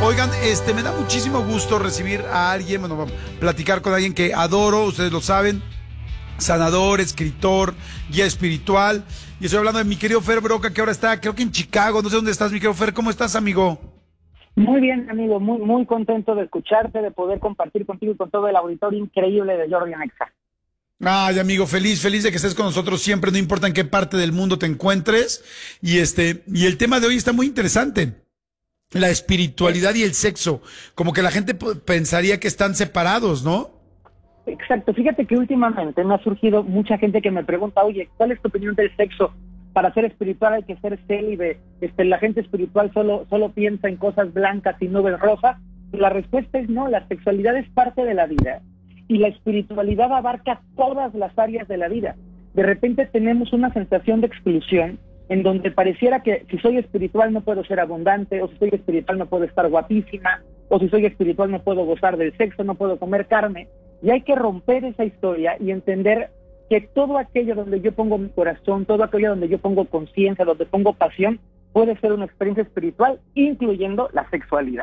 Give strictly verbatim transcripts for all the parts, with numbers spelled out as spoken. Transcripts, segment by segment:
Oigan, este, me da muchísimo gusto recibir a alguien, bueno, platicar con alguien que adoro, ustedes lo saben, sanador, escritor, guía espiritual, y estoy hablando de mi querido Fer Broca, que ahora está, creo que en Chicago, no sé dónde estás, mi querido Fer, ¿cómo estás, amigo? Muy bien, amigo, muy muy contento de escucharte, de poder compartir contigo y con todo el auditorio increíble de Jordi Anexa. Ay, amigo, feliz, feliz de que estés con nosotros siempre, no importa en qué parte del mundo te encuentres, y este, y el tema de hoy está muy interesante. La espiritualidad y el sexo, como que la gente pensaría que están separados, ¿no? Exacto, fíjate que últimamente me ha surgido mucha gente que me pregunta, oye, ¿cuál es tu opinión del sexo? Para ser espiritual hay que ser célibe, este, la gente espiritual solo, solo piensa en cosas blancas y nubes rosas. Y la respuesta es no, la sexualidad es parte de la vida y la espiritualidad abarca todas las áreas de la vida. De repente tenemos una sensación de exclusión en donde pareciera que si soy espiritual no puedo ser abundante, o si soy espiritual no puedo estar guapísima, o si soy espiritual no puedo gozar del sexo, no puedo comer carne. Y hay que romper esa historia y entender que todo aquello donde yo pongo mi corazón, todo aquello donde yo pongo conciencia, donde pongo pasión, puede ser una experiencia espiritual, incluyendo la sexualidad.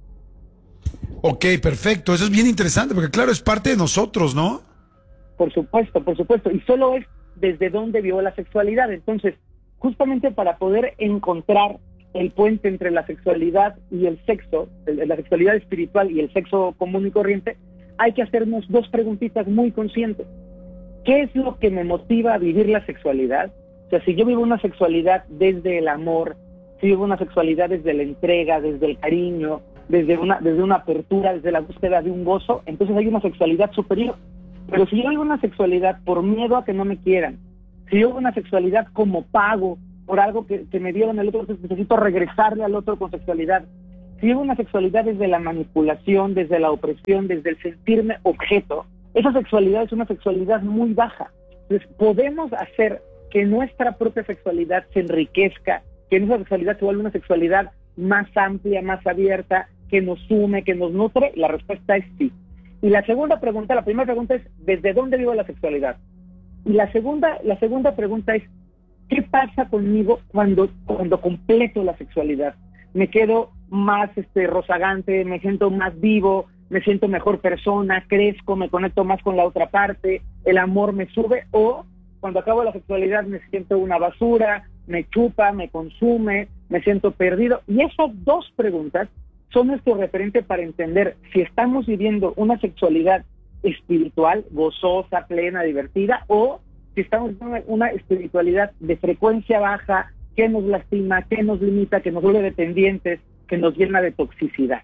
Ok, perfecto. Eso es bien interesante, porque claro, es parte de nosotros, ¿no? Por supuesto, por supuesto. Y solo es desde dónde vio la sexualidad. Entonces, justamente para poder encontrar el puente entre la sexualidad y el sexo, la sexualidad espiritual y el sexo común y corriente, hay que hacernos dos preguntitas muy conscientes. ¿Qué es lo que me motiva a vivir la sexualidad? O sea, si yo vivo una sexualidad desde el amor, si vivo una sexualidad desde la entrega, desde el cariño, desde una, desde una apertura, desde la búsqueda de un gozo, entonces hay una sexualidad superior. Pero si yo vivo una sexualidad por miedo a que no me quieran, si yo vivo una sexualidad como pago por algo que, que me dieron el otro, entonces necesito regresarle al otro con sexualidad. Si vivo una sexualidad desde la manipulación, desde la opresión, desde el sentirme objeto, esa sexualidad es una sexualidad muy baja. Entonces, podemos hacer que nuestra propia sexualidad se enriquezca, que nuestra sexualidad se vuelva una sexualidad más amplia, más abierta, que nos sume, que nos nutre. La respuesta es sí. Y la segunda pregunta, la primera pregunta es, ¿desde dónde vivo la sexualidad? Y la segunda, la segunda pregunta es, ¿qué pasa conmigo cuando, cuando completo la sexualidad? Me quedo más este, rozagante, me siento más vivo, me siento mejor persona, crezco, me conecto más con la otra parte, el amor me sube, o cuando acabo la sexualidad me siento una basura, me chupa, me consume, me siento perdido. Y esas dos preguntas son nuestro referente para entender si estamos viviendo una sexualidad espiritual, gozosa, plena, divertida, o si estamos viviendo una espiritualidad de frecuencia baja, que nos lastima, que nos limita, que nos vuelve dependientes, que nos llena de toxicidad.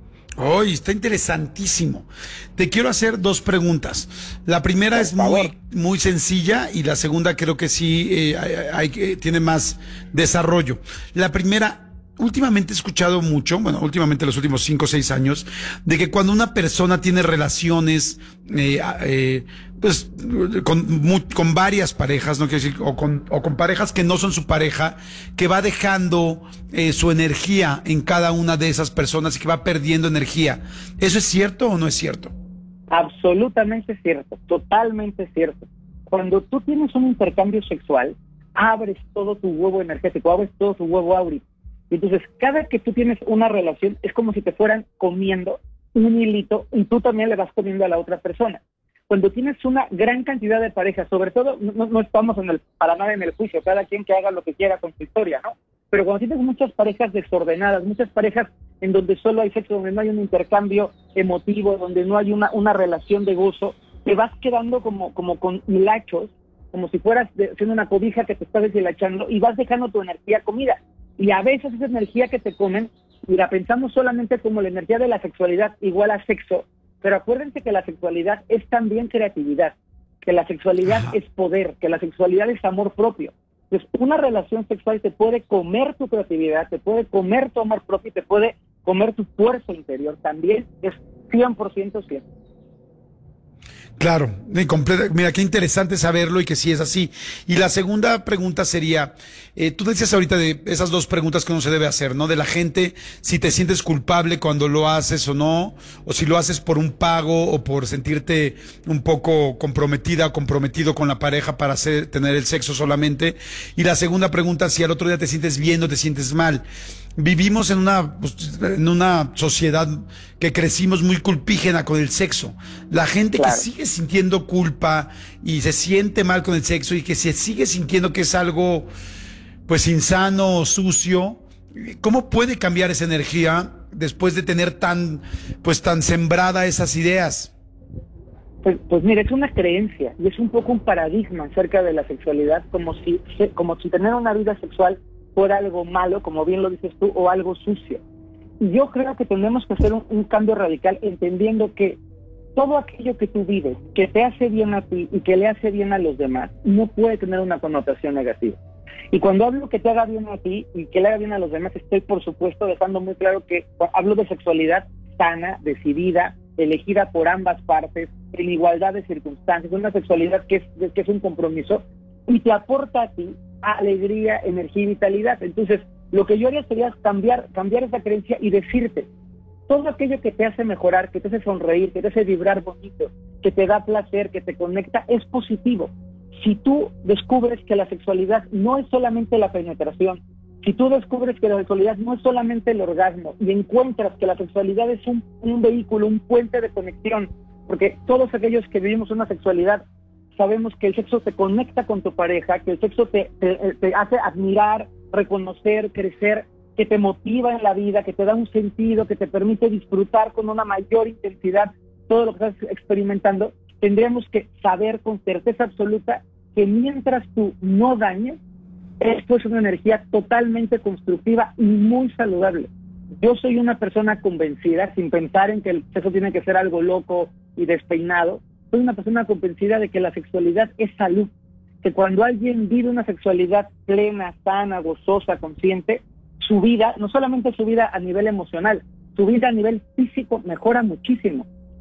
Hoy está interesantísimo. Te quiero hacer dos preguntas. La primera es muy, muy sencilla y la segunda creo que sí eh, hay, hay, tiene más desarrollo. La primera, últimamente he escuchado mucho, bueno, últimamente los últimos cinco o seis años, de que cuando una persona tiene relaciones, eh, eh, pues, con, muy, con varias parejas, no quiero decir, o con, o con parejas que no son su pareja, que va dejando eh, su energía en cada una de esas personas y que va perdiendo energía. ¿Eso es cierto o no es cierto? Absolutamente cierto, totalmente cierto. Cuando tú tienes un intercambio sexual, abres todo tu huevo energético, abres todo tu huevo áurico. Entonces, cada que tú tienes una relación, es como si te fueran comiendo un hilito y tú también le vas comiendo a la otra persona. Cuando tienes una gran cantidad de parejas, sobre todo, no, no estamos en el, para nada en el juicio, cada quien que haga lo que quiera con su historia, ¿no? Pero cuando tienes muchas parejas desordenadas, muchas parejas en donde solo hay sexo, donde no hay un intercambio emotivo, donde no hay una, una relación de gozo, te vas quedando como, como con hilachos, como si fueras de, siendo una cobija que te estás deshilachando y vas dejando tu energía comida. Y a veces esa energía que te comen, y la pensamos solamente como la energía de la sexualidad igual a sexo, pero acuérdense que la sexualidad es también creatividad, que la sexualidad Ajá. es poder, que la sexualidad es amor propio. Entonces, una relación sexual te puede comer tu creatividad, te puede comer tu amor propio, te puede comer tu fuerza interior. También es cien por ciento cierto. Claro, mira, qué interesante saberlo y que sí es así. Y la segunda pregunta sería, eh, tú decías ahorita de esas dos preguntas que uno se debe hacer, ¿no? De la gente, si te sientes culpable cuando lo haces o no, o si lo haces por un pago o por sentirte un poco comprometida o comprometido con la pareja para hacer, tener el sexo solamente. Y la segunda pregunta, si al otro día te sientes bien o te sientes mal. vivimos en una, pues, en una sociedad que crecimos muy culpígena con el sexo. La gente Claro. que sigue sintiendo culpa y se siente mal con el sexo y que se sigue sintiendo que es algo pues insano o sucio, ¿cómo puede cambiar esa energía después de tener tan pues tan sembrada esas ideas? Pues, pues mira, es una creencia y es un poco un paradigma acerca de la sexualidad, como si, como si tener una vida sexual fuera algo malo, como bien lo dices tú, o algo sucio. Y yo creo que tenemos que hacer un, un cambio radical, entendiendo que todo aquello que tú vives, que te hace bien a ti y que le hace bien a los demás, no puede tener una connotación negativa. Y cuando hablo que te haga bien a ti y que le haga bien a los demás, estoy por supuesto dejando muy claro que hablo de sexualidad sana, decidida, elegida por ambas partes, en igualdad de circunstancias, una sexualidad que es, que es un compromiso y te aporta a ti alegría, energía y vitalidad. Entonces, lo que yo haría sería cambiar, cambiar esa creencia y decirte, todo aquello que te hace mejorar, que te hace sonreír, que te hace vibrar bonito, que te da placer, que te conecta, es positivo. Si tú descubres que la sexualidad no es solamente la penetración, si tú descubres que la sexualidad no es solamente el orgasmo y encuentras que la sexualidad es un, un vehículo, un puente de conexión, porque todos aquellos que vivimos una sexualidad sabemos que el sexo te conecta con tu pareja, que el sexo te, te, te hace admirar, reconocer, crecer, que te motiva en la vida, que te da un sentido, que te permite disfrutar con una mayor intensidad todo lo que estás experimentando. Tendríamos que saber con certeza absoluta que mientras tú no dañes, esto es una energía totalmente constructiva y muy saludable. Yo soy una persona convencida, sin pensar en que el sexo tiene que ser algo loco y despeinado, soy una persona convencida de que la sexualidad es salud, que cuando alguien vive una sexualidad plena, sana, gozosa, consciente, su vida, no solamente su vida a nivel emocional, su vida a nivel físico mejora muchísimo.